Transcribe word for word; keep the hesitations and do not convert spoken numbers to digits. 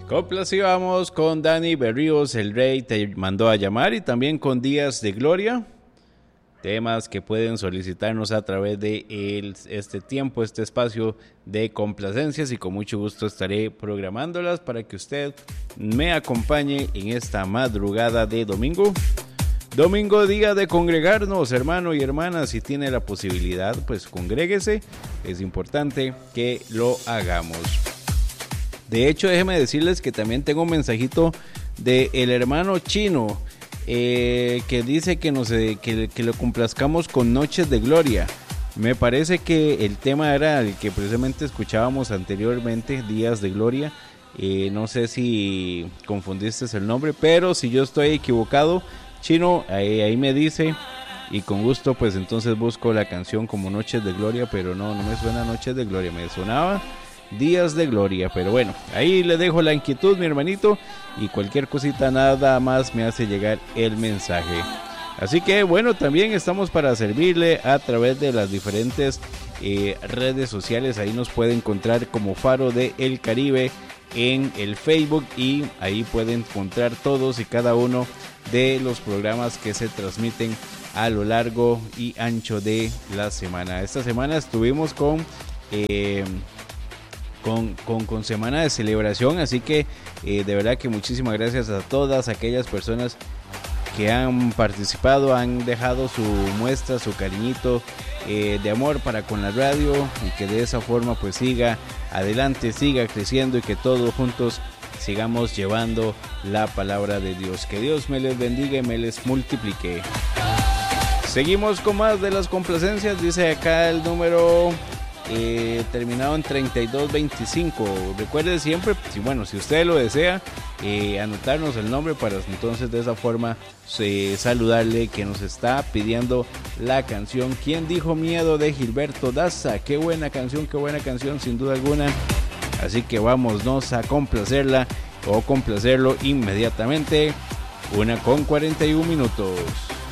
Complacíamos con Dani Berríos, el rey te mandó a llamar, y también con Días de Gloria. Temas que pueden solicitarnos a través de el, este tiempo, este espacio de complacencias, y con mucho gusto estaré programándolas para que usted me acompañe en esta madrugada de domingo. Domingo, día de congregarnos, hermano y hermana. Si tiene la posibilidad, pues congréguese. Es importante que lo hagamos. De hecho, déjeme decirles que también tengo un mensajito de el hermano Chino, eh, que dice que, nos, eh, que, que lo complazcamos con Noches de Gloria. Me parece que el tema era el que precisamente escuchábamos anteriormente, Días de Gloria. Eh, no sé si confundiste el nombre, pero si yo estoy equivocado, Chino, ahí, ahí me dice, y con gusto pues entonces busco la canción como Noches de Gloria, pero no, no me suena Noches de Gloria, me sonaba Días de Gloria. Pero bueno, ahí le dejo la inquietud, mi hermanito, y cualquier cosita nada más me hace llegar el mensaje. Así que bueno, también estamos para servirle a través de las diferentes eh, redes sociales. Ahí nos puede encontrar como Faro de El Caribe en el Facebook, y ahí pueden encontrar todos y cada uno de los programas que se transmiten a lo largo y ancho de la semana. Esta semana estuvimos con eh, con, con, con semana de celebración, así que eh, de verdad que muchísimas gracias a todas aquellas personas que han participado, han dejado su muestra, su cariñito eh, de amor para con la radio, y que de esa forma pues siga adelante, siga creciendo, y que todos juntos sigamos llevando la palabra de Dios. Que Dios me les bendiga y me les multiplique. Seguimos con más de las complacencias. Dice acá el número eh, terminado en treinta y dos veinticinco. Recuerde siempre, si, bueno, si usted lo desea, eh, anotarnos el nombre para entonces de esa forma eh, saludarle, que nos está pidiendo la canción ¿Quién dijo miedo?, de Gilberto Daza. Qué buena canción, qué buena canción, sin duda alguna. Así que vámonos a complacerla o complacerlo inmediatamente. Una con cuarenta y un minutos.